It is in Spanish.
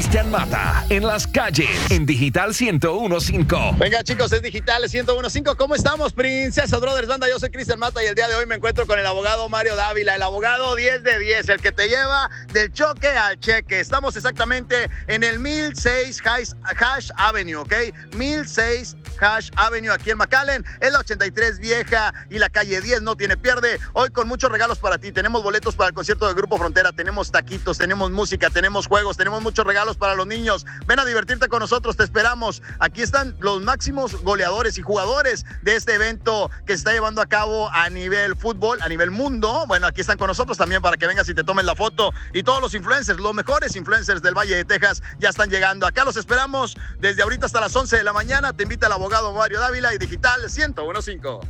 Cristian Mata en las calles en Digital 101.5. Venga, chicos, es Digital 101.5. ¿Cómo estamos, Princesa Brothers Banda? Yo soy Cristian Mata y el día de hoy me encuentro con el abogado Mario Dávila, el abogado 10 de 10, el que te lleva del choque al cheque. Estamos exactamente en el 1006 Hash Avenue, ¿ok? 1006 Hash Avenue aquí en McAllen. Es la 83 vieja y la calle 10 no tiene pierde. Hoy con muchos regalos para ti. Tenemos boletos para el concierto del Grupo Frontera, tenemos taquitos, tenemos música, tenemos juegos, tenemos muchos regalos para los niños. Ven a divertirte con nosotros, te esperamos. Aquí están los máximos goleadores y jugadores de este evento que se está llevando a cabo a nivel fútbol, a nivel mundo. Bueno, aquí están con nosotros también para que vengas y te tomes la foto. Y todos los influencers, los mejores influencers del Valle de Texas ya están llegando. Acá los esperamos desde ahorita hasta las 11 de la mañana. Te invita el abogado Mario Dávila y Digital 101.5.